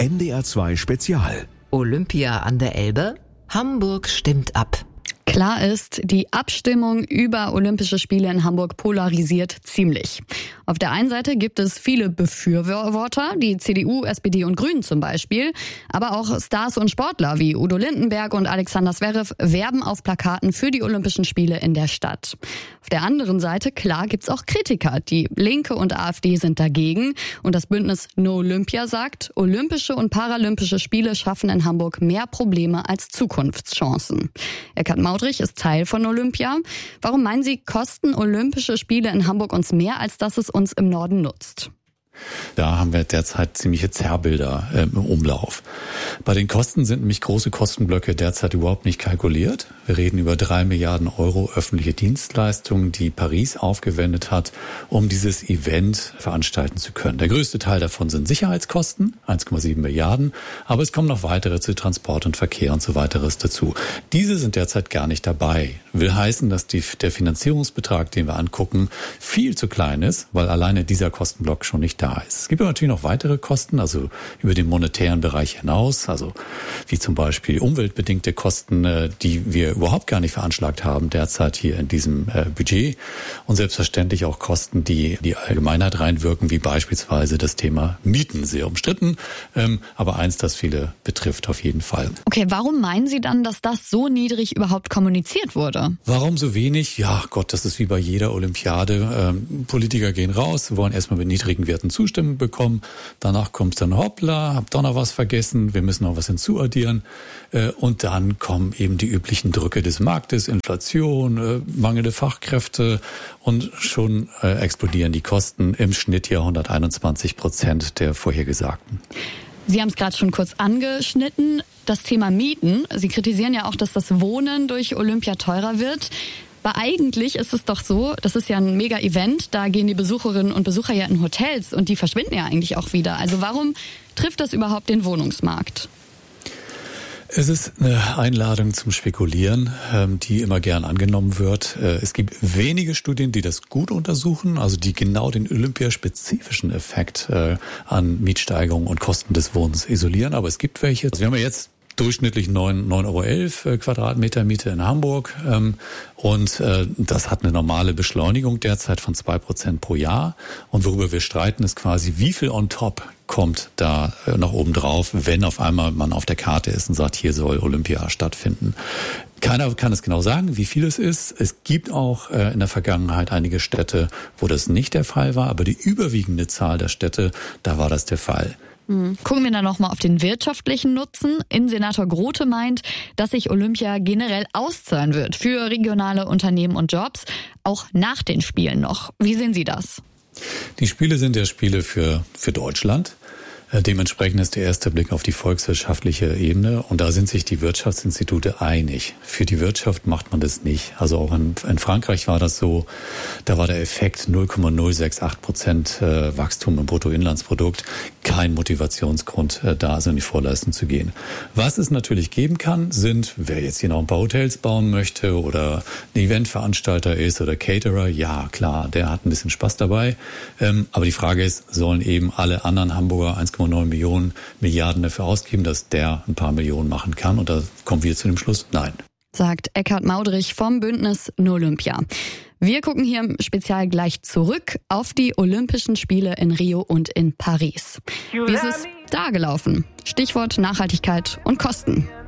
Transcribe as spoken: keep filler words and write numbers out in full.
N D R zwei Spezial. Olympia an der Elbe? Hamburg stimmt ab. Klar ist, die Abstimmung über Olympische Spiele in Hamburg polarisiert ziemlich. Auf der einen Seite gibt es viele Befürworter, die C D U, S P D und Grünen zum Beispiel. Aber auch Stars und Sportler wie Udo Lindenberg und Alexander Zverev werben auf Plakaten für die Olympischen Spiele in der Stadt. Auf der anderen Seite, klar, gibt's auch Kritiker. Die Linke und AfD sind dagegen. Und das Bündnis No Olympia sagt, Olympische und Paralympische Spiele schaffen in Hamburg mehr Probleme als Zukunftschancen. Eckhard Maudrich ist Teil von Olympia. Warum meinen Sie, kosten Olympische Spiele in Hamburg uns mehr, als dass es uns im Norden nutzt? Da haben wir derzeit ziemliche Zerrbilder äh, im Umlauf. Bei den Kosten sind nämlich große Kostenblöcke derzeit überhaupt nicht kalkuliert. Wir reden über drei Milliarden Euro öffentliche Dienstleistungen, die Paris aufgewendet hat, um dieses Event veranstalten zu können. Der größte Teil davon sind Sicherheitskosten, eins Komma sieben Milliarden, aber es kommen noch weitere zu Transport und Verkehr und so weiteres dazu. Diese sind derzeit gar nicht dabei. Will heißen, dass die, der Finanzierungsbetrag, den wir angucken, viel zu klein ist, weil alleine dieser Kostenblock schon nicht da ist. Es gibt aber natürlich noch weitere Kosten, also über den monetären Bereich hinaus, also wie zum Beispiel umweltbedingte Kosten, die wir überhaupt gar nicht veranschlagt haben derzeit hier in diesem Budget, und selbstverständlich auch Kosten, die die Allgemeinheit reinwirken, wie beispielsweise das Thema Mieten, sehr umstritten, aber eins, das viele betrifft auf jeden Fall. Okay, warum meinen Sie dann, dass das so niedrig überhaupt kommuniziert wurde? Warum so wenig? Ja, Gott, das ist wie bei jeder Olympiade. Ähm, Politiker gehen raus, wollen erstmal mit niedrigen Werten Zustimmung bekommen. Danach kommt dann, hoppla, hab doch noch was vergessen, wir müssen noch was hinzuaddieren. Äh, und dann kommen eben die üblichen Drücke des Marktes, Inflation, äh, mangelnde Fachkräfte, und schon äh, explodieren die Kosten im Schnitt hier hunderteinundzwanzig Prozent der vorhergesagten. Sie haben es gerade schon kurz angeschnitten, das Thema Mieten. Sie kritisieren ja auch, dass das Wohnen durch Olympia teurer wird. Aber eigentlich ist es doch so, das ist ja ein Mega-Event, da gehen die Besucherinnen und Besucher ja in Hotels und die verschwinden ja eigentlich auch wieder. Also warum trifft das überhaupt den Wohnungsmarkt? Es ist eine Einladung zum Spekulieren, die immer gern angenommen wird. Es gibt wenige Studien, die das gut untersuchen, also die genau den olympiaspezifischen Effekt an Mietsteigerungen und Kosten des Wohnens isolieren. Aber es gibt welche. Also wir haben ja jetzt durchschnittlich neun Euro elf Quadratmeter Miete in Hamburg. Und das hat eine normale Beschleunigung derzeit von zwei Prozent pro Jahr. Und worüber wir streiten, ist quasi, wie viel on top kommt da noch oben drauf, wenn auf einmal man auf der Karte ist und sagt, hier soll Olympia stattfinden. Keiner kann es genau sagen, wie viel es ist. Es gibt auch in der Vergangenheit einige Städte, wo das nicht der Fall war. Aber die überwiegende Zahl der Städte, da war das der Fall. Gucken wir dann nochmal auf den wirtschaftlichen Nutzen. Innensenator Grote meint, dass sich Olympia generell auszahlen wird für regionale Unternehmen und Jobs, auch nach den Spielen noch. Wie sehen Sie das? Die Spiele sind ja Spiele für, für Deutschland. Dementsprechend ist der erste Blick auf die volkswirtschaftliche Ebene, und da sind sich die Wirtschaftsinstitute einig. Für die Wirtschaft macht man das nicht. Also auch in, in Frankreich war das so, da war der Effekt null Komma null sechs acht Prozent Wachstum im Bruttoinlandsprodukt, kein Motivationsgrund, da also in die Vorleistung zu gehen. Was es natürlich geben kann, sind, wer jetzt hier noch ein paar Hotels bauen möchte oder ein Eventveranstalter ist oder Caterer, ja klar, der hat ein bisschen Spaß dabei. Aber die Frage ist, sollen eben alle anderen Hamburger eins Komma neun Millionen Milliarden dafür ausgeben, dass der ein paar Millionen machen kann? Und da kommen wir zu dem Schluss, nein. Sagt Eckhard Maudrich vom Bündnis No Olympia. Wir gucken hier im Spezial gleich zurück auf die Olympischen Spiele in Rio und in Paris. Wie ist es da gelaufen? Stichwort Nachhaltigkeit und Kosten.